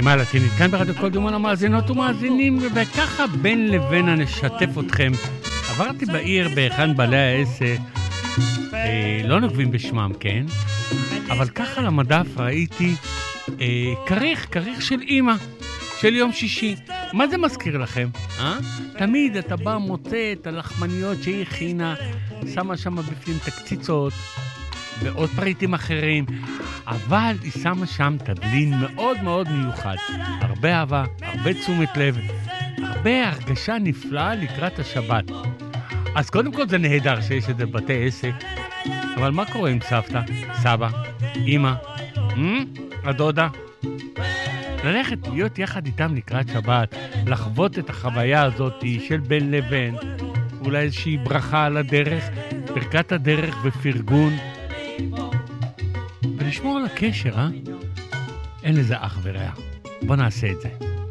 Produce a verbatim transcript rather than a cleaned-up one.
הרשימה הלטינית, כאן ברדיו כל דימונה, מאזינות ומאזינים, וככה בין לבין אני אשתף אתכם. עברתי בעיר באחד בעלי העסק, אה, לא נוקבים בשמם, כן? אבל ככה למדף ראיתי אה, כריך, כריך של אמא, של יום שישי. מה זה מזכיר לכם? אה? תמיד אתה בא מוצא את הלחמניות שהיא הכינה, שמה שמה בפנים תקציצות, ועוד פריטים אחרים, אבל היא שמה שם תבלין מאוד מאוד מיוחד. הרבה אהבה, הרבה תשומת לב, הרבה הרגשה נפלאה לקראת השבת. אז קודם כל זה נהדר שיש את זה בבתי עסק, אבל מה קורה עם סבתא, סבא, אמא, hmm? הדודה? ללכת להיות יחד איתם לקראת שבת, לחוות את החוויה הזאת של בין לבין, אולי איזושהי ברכה על הדרך, ברכת הדרך ופרגון, ולשמור על הקשר, אה? אין לזה אח ורע. בוא נעשה את זה.